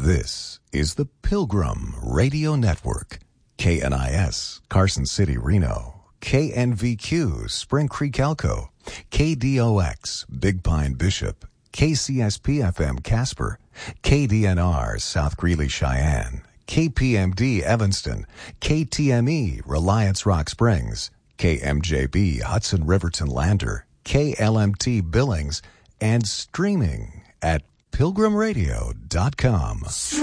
This is the Pilgrim Radio Network. KNIS, Carson City, Reno. KNVQ, Spring Creek, Elko. KDOX, Big Pine, Bishop. KCSP-FM, Casper. KDNR, South Greeley, Cheyenne. KPMD, Evanston. KTME, Reliance Rock Springs. KMJB, Hudson Riverton Lander. KLMT, Billings. And streaming at pilgrimradio.com.